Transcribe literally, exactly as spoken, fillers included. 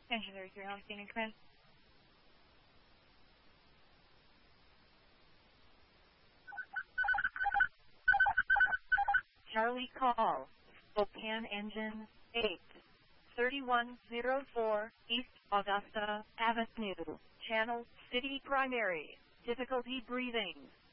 Engine thirty-three on scene and command. Charlie call. Spokane engine eight. thirty-one oh four East Augusta Avenue. Channel City Primary. Difficulty breathing.